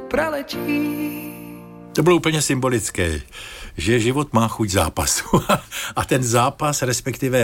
preletí. To bylo úplně symbolické, že život má chuť zápasu a ten zápas, respektive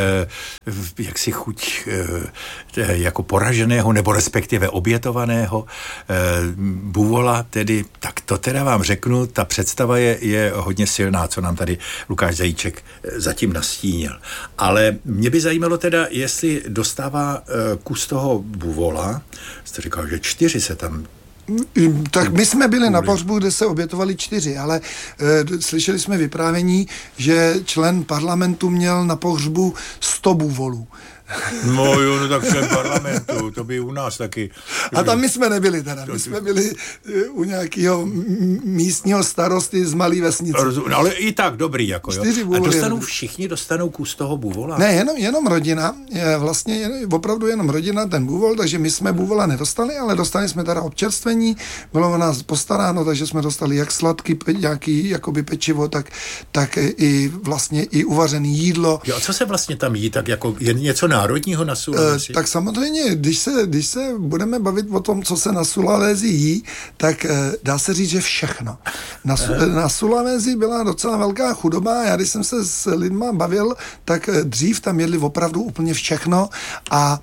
jaksi chuť jako poraženého nebo respektive obětovaného buvola, tedy, tak to teda vám řeknu, ta představa je hodně silná, co nám tady Lukáš Zajíček zatím nastínil. Ale mě by zajímalo teda, jestli dostává kus toho buvola, jste říkal, že 4 se tam... Tak my jsme byli na pohřbu, kde se obětovali 4, ale slyšeli jsme vyprávění, že člen parlamentu měl na pohřbu 100 buvolů. No jo, no tak člen parlamentu, to by u nás taky. A tam my jsme nebyli teda, my jsme byli u nějakého místního starosty z malé vesnice. Ale i tak dobrý, jako jo. A všichni dostanou kus toho buvola? Ne, jenom rodina, vlastně opravdu jenom rodina ten buvol, takže my jsme buvola nedostali, ale dostali jsme teda občerstvení, bylo o nás postaráno, takže jsme dostali jak sladký, nějaký jakoby pečivo, tak i vlastně i uvařený jídlo. Jo, a co se vlastně tam jí, tak jako je něco národního na Sulavézi? Tak samozřejmě, když se budeme bavit o tom, co se na Sulavézi jí, tak dá se říct, že všechno. Na Sulavézi byla docela velká chudoba. Já když jsem se s lidma bavil, tak dřív tam jedli opravdu úplně všechno a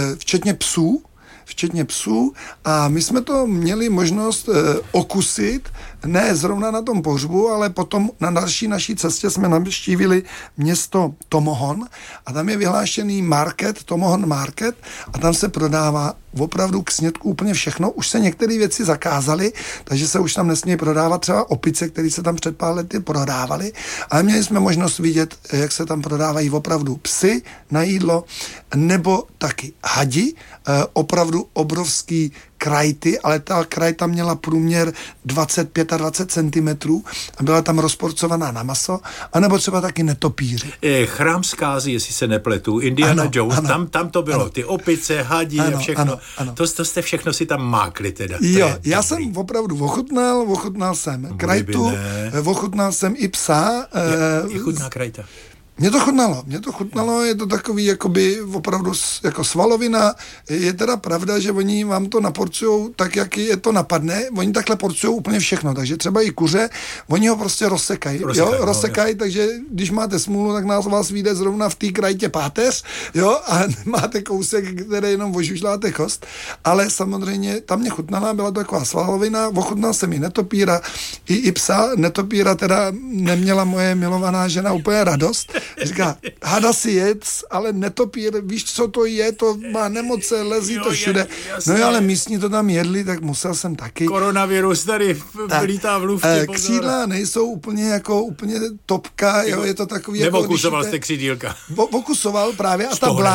včetně psů a my jsme to měli možnost okusit, ne zrovna na tom pohřbu, ale potom na další naší cestě jsme navštívili město Tomohon a tam je vyhlášený market, Tomohon Market a tam se prodává opravdu k snědku úplně všechno. Už se některé věci zakázaly, takže se už tam nesmí prodávat třeba opice, které se tam před pár lety prodávaly, ale měli jsme možnost vidět, jak se tam prodávají opravdu psy na jídlo, nebo taky hadi, opravdu obrovský krajty, ale ta krajta měla průměr 25 cm a byla tam rozporcovaná na maso, anebo třeba taky netopíři. Chrám zkázy, jestli se nepletu, Indiana Jones, tam to bylo, ty opice, hadi a všechno. Ano. To jste všechno si tam mákli teda. Jo, já jsem opravdu ochutnal jsem krajtu, ochutnal jsem i psa. Je chutná krajta. Mně to chutnalo, je to takový jakoby opravdu jako svalovina. Je teda pravda, že oni vám to naporcujou tak, jak je to napadne. Oni takhle porcujou úplně všechno, takže třeba i kuře, oni ho prostě rozsekají, takže když máte smůlu, tak nás vás vyjde zrovna v té krajtě páteř, jo, a máte kousek, který jenom ožužláte kost, ale samozřejmě tam mě chutnala, byla to taková svalovina, ochutnal jsem i netopíra, i psa, netopíra teda neměla moje milovaná žena úplně radost. Říká, hada si jedz, ale netopír, víš, co to je, to má nemoce, lezí to všude. No jo, ale místní to tam jedli, tak musel jsem taky. Koronavirus tady lítá v luftě. Křídla nejsou úplně topka, jo, je to takový jako... Neokusoval jste křídílka. Okusoval právě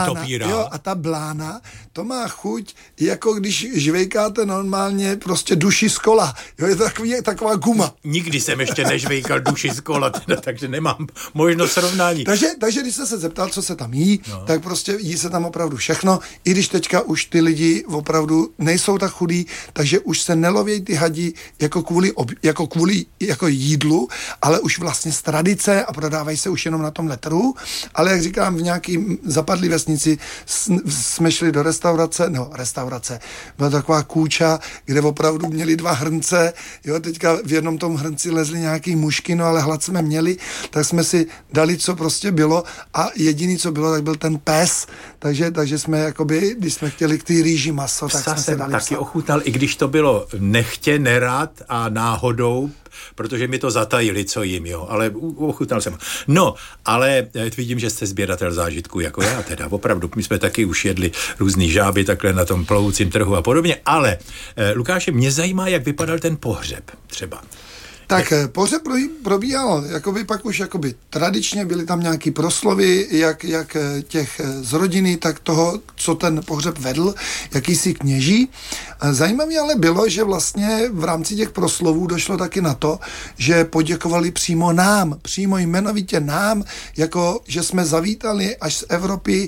a ta blána, to má chuť, jako když žvejkáte normálně prostě duši z kola. Jo, je to taková guma. Nikdy jsem ještě nežvejkal duši z kola, teda, takže nemám možnost srovnání. Takže když jste se zeptal, co se tam jí, tak prostě jí se tam opravdu všechno, i když teďka už ty lidi opravdu nejsou tak chudí, takže už se nelovějí ty hadi jako kvůli jídlu, ale už vlastně z tradice a prodávají se už jenom na tom trhu, ale jak říkám, v nějaký zapadlý vesnici jsme šli do restaurace, byla taková kůča, kde opravdu měli 2 hrnce, jo, teďka v jednom tom hrnci lezli nějaký mušky, no ale hlad jsme měli, tak jsme si dali, co prostě bylo a jediný, co bylo, tak byl ten pes, takže jsme jakoby, když jsme chtěli k té rýži maso, tak jsme si dali taky ochutnal, i když to bylo nechtě, nerad a náhodou, protože mi to zatajili, co jim, jo, ale ochutnal jsem. No, ale vidím, že jste sběratel zážitku, jako já teda, opravdu, my jsme taky už jedli různý žáby takhle na tom plovoucím trhu a podobně, ale Lukáši, mě zajímá, jak vypadal ten pohřeb třeba. Tak pohřeb probíhal, pak už tradičně byly tam nějaký proslovy, jak těch z rodiny, tak toho, co ten pohřeb vedl, jakýsi kněží. Zajímavé ale bylo, že vlastně v rámci těch proslovů došlo taky na to, že poděkovali přímo jmenovitě nám, jako že jsme zavítali až z Evropy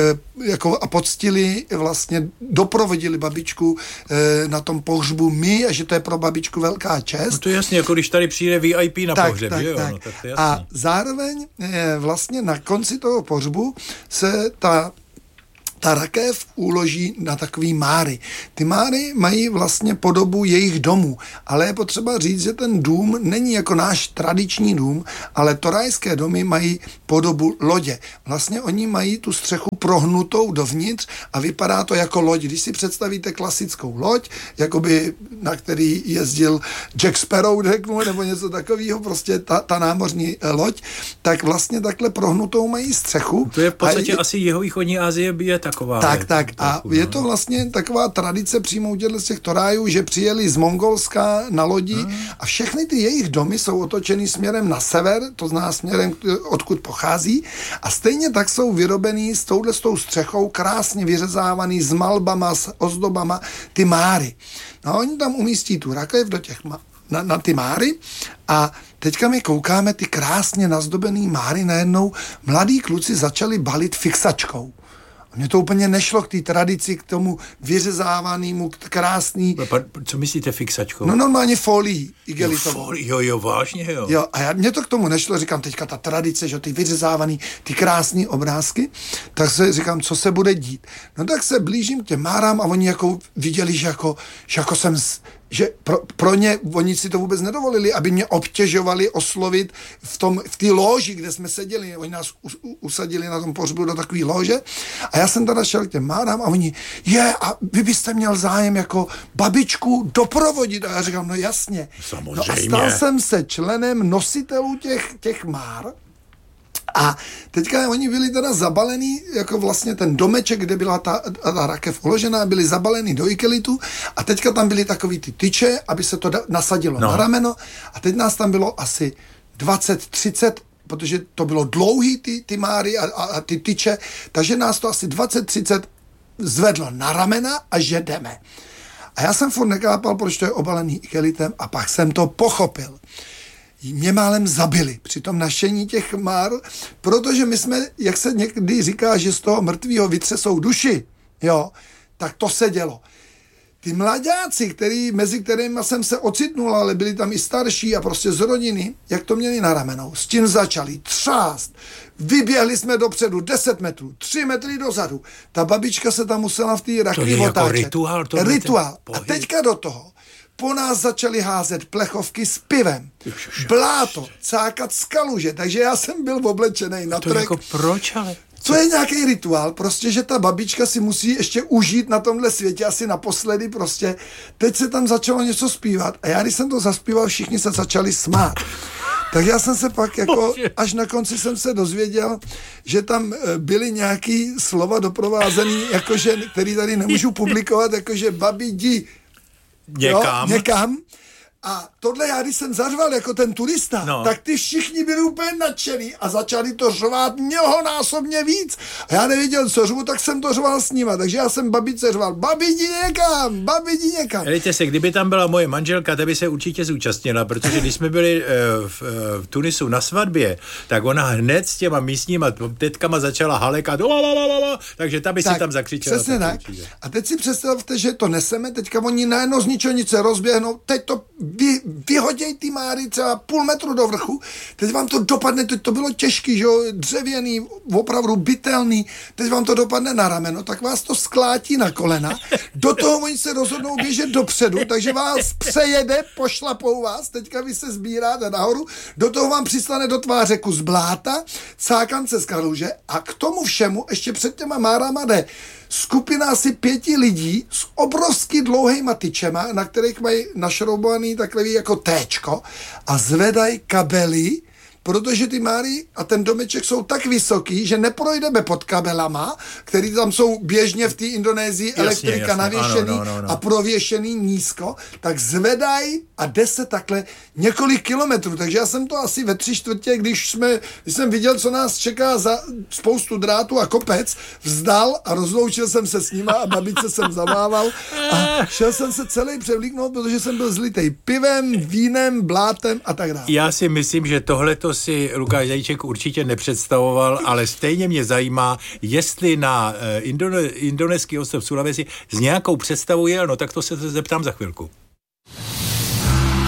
a poctili, vlastně doprovodili babičku na tom pohřbu my a že to je pro babičku velká čest. No to je jasně, jako když tady přijde VIP na pohřeb, že jo? Tak. No, tak to je jasný. A zároveň vlastně na konci toho pohřbu se ta rakev úloží na takový máry. Ty máry mají vlastně podobu jejich domů, ale je potřeba říct, že ten dům není jako náš tradiční dům, ale torajské domy mají podobu lodě. Vlastně oni mají tu střechu prohnutou dovnitř a vypadá to jako loď. Když si představíte klasickou loď, jakoby na který jezdil Jack Sparrow, řeknu, nebo něco takového, prostě ta námořní loď, tak vlastně takhle prohnutou mají střechu. To je v podstatě asi jihovýchodní Asie je taková. Tak. A je to vlastně taková tradice přímo z těch torájů, že přijeli z Mongolska na lodi a všechny ty jejich domy jsou otočeny směrem na sever, to znamená směrem, odkud pochází, a stejně tak jsou vyrobený s tou střechou, krásně vyřezávaný s malbama, s ozdobama, ty máry. No a oni tam umístí tu rakev do těch na ty máry a teďka my koukáme ty krásně nazdobený máry, najednou mladí kluci začali balit fixačkou. Mně to úplně nešlo k té tradici, k tomu vyřezávanému, krásný. Co myslíte fixačkou? No normálně folií igelitovou. Jo, vážně, jo. Jo, a mně to k tomu nešlo, říkám teďka ta tradice, že ty vyřezávaný, ty krásný obrázky, tak se říkám, co se bude dít. No tak se blížím k těm márám a oni jako viděli, že jsem že pro ně, oni si to vůbec nedovolili, aby mě obtěžovali oslovit v té loži, kde jsme seděli. Oni nás usadili na tom pohřbu do takové lože a já jsem teda šel k těm márám a oni, a vy byste měl zájem jako babičku doprovodit. A já říkám, no jasně. Samozřejmě. No a stal jsem se členem nositelů těch már. A teďka oni byli teda zabalený, jako vlastně ten domeček, kde byla ta rakev uložená, byli zabalený do ikelitu a teďka tam byly takový ty tyče, aby se to nasadilo na rameno a teď nás tam bylo asi 20-30, protože to bylo dlouhý ty máry a ty tyče, takže nás to asi 20-30 zvedlo na ramena a že jdeme. A já jsem furt nekápal, proč to je obalený ikelitem a pak jsem to pochopil. Mě málem zabili při tom našení těch már, protože my jsme, jak se někdy říká, že z toho mrtvýho vytřesou duši, jo, tak to se dělo. Ty mladáci, mezi kterými jsem se ocitnul, ale byli tam i starší a prostě z rodiny, jak to měli na ramenou, s tím začali třást. Vyběhli jsme dopředu 10 metrů, 3 metry dozadu. Ta babička se tam musela v té rakvi otáčet. To je rituál. A teďka do toho po nás začali házet plechovky s pivem. Bláto, cákat z kaluže, takže já jsem byl oblečený na trek. To jako proč, ale? To je nějaký rituál, prostě, že ta babička si musí ještě užít na tomhle světě, asi naposledy prostě. Teď se tam začalo něco zpívat a já, když jsem to zaspíval, všichni se začali smát. Tak já jsem se pak jako, až na konci jsem se dozvěděl, že tam byly nějaký slova doprovázený, jakože, který tady nemůžu publikovat, jakože babi jdi někam. A tohle já, když jsem zařval jako ten turista, tak ty všichni byli úplně nadšený a začali to řvát mnohonásobně víc. A já nevěděl, co řvu, tak jsem to řval s nima. Takže já jsem babice řval, babi jdi někam. Helejte se, kdyby tam byla moje manželka, ta by se určitě zúčastnila, protože když jsme byli v Tunisu na svatbě, tak ona hned s těma místníma tetkama začala halekat, takže ta by si tam zakřičela. Přesně tak. A teď si představte, že to neseme, teďka oni najednou z ničeho nic se rozběhnou, teď to vyhoděj ty máry třeba půl metru do vrchu, teď vám to dopadne, teď to bylo těžký, že jo, dřevěný, opravdu bytelný, teď vám to dopadne na rameno, tak vás to sklátí na kolena, do toho oni se rozhodnou běžet dopředu, takže vás přejede, pošlapou vás, teďka vy se sbíráte nahoru, do toho vám přistane do tváře kus bláta, cákance z kaluže a k tomu všemu ještě před těma márama jde skupina asi 5 lidí s obrovský dlouhejma tyčema, na kterých mají našroubovaný takový jako téčko a zvedají kabely, protože ty máry a ten domeček jsou tak vysoký, že neprojdeme pod kabelama, který tam jsou běžně v té Indonésii elektrika navěšený a prověšený nízko, tak zvedají a jde se takhle několik kilometrů. Takže já jsem to asi ve 3/4, když jsem viděl, co nás čeká za spoustu drátů a kopec, vzdal a rozloučil jsem se s nima a babičce jsem zamával a šel jsem se celý převlíknout, protože jsem byl zlitej pivem, vínem, blátem a tak dále. Já si myslím, že tohleto si Lukáš Zajíček určitě nepředstavoval, ale stejně mě zajímá, jestli na indonéský ostrov Sulawesi s nějakou představou jel, no tak to se zeptám za chvilku.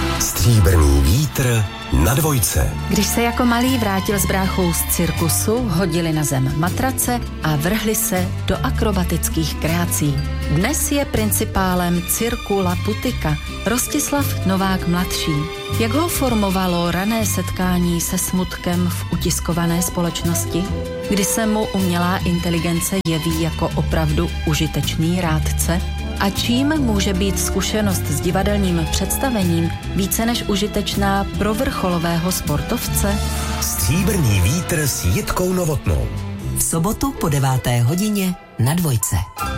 Stříbrný vítr na Dvojce. Když se jako malý vrátil s bráchou z cirkusu, hodili na zem matrace a vrhli se do akrobatických kreací. Dnes je principálem cirku La Putika Rostislav Novák mladší. Jak ho formovalo rané setkání se smutkem v utiskované společnosti, kdy se mu umělá inteligence jeví jako opravdu užitečný rádce? A čím může být zkušenost s divadelním představením více než užitečná pro vrcholového sportovce? Stříbrný vítr s Jitkou Novotnou. V sobotu po 9. hodině na Dvojce.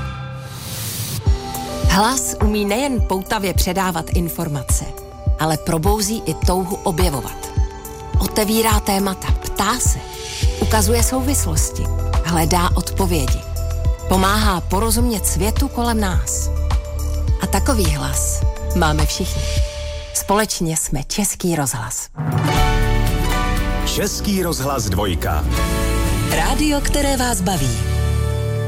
Hlas umí nejen poutavě předávat informace, ale probouzí i touhu objevovat. Otevírá témata, ptá se, ukazuje souvislosti, hledá odpovědi. Pomáhá porozumět světu kolem nás. A takový hlas máme všichni. Společně jsme Český rozhlas. Český rozhlas 2. Rádio, které vás baví.